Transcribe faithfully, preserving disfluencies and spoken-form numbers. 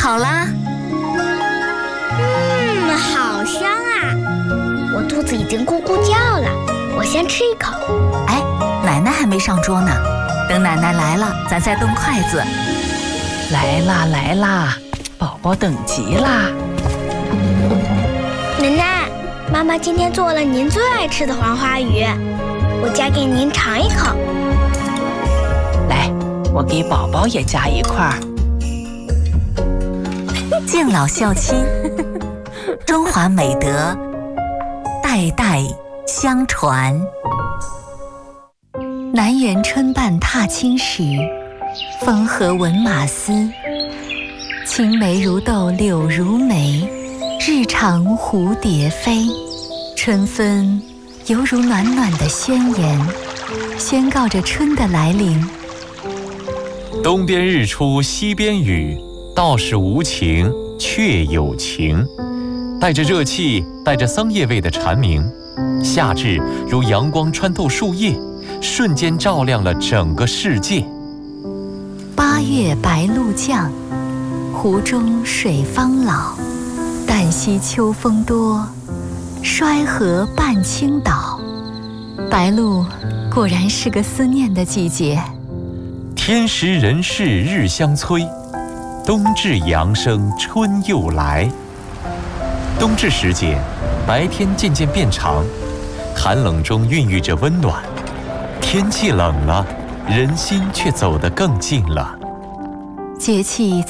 好啦。 嗯，好香啊！我肚子已经咕咕叫了，我先吃一口。 哎，奶奶还没上桌呢，等奶奶来了，咱再动筷子。 来啦来啦，宝宝等急啦！ 奶奶，妈妈今天做了您最爱吃的黄花鱼，我夹给您尝一口。 来，我给宝宝也夹一块儿。 敬老孝亲，中华美德代代相传。南园春半踏青时，风和闻马嘶。青梅如豆柳如眉，日长蝴蝶飞。春分犹如暖暖的宣言，宣告着春的来临。 东边日出西边雨，道是无晴却有晴。带着热气，带着桑叶味的蝉鸣，夏至如阳光穿透树叶，瞬间照亮了整个世界。 八月白露降，湖中水方老。旦夕秋风多，衰河半倾倒。白露果然是个思念的季节。 天时人事日相催，冬至阳生春又来。冬至时节，白天渐渐变长，寒冷中孕育着温暖。天气冷了，人心却走得更近了。 节气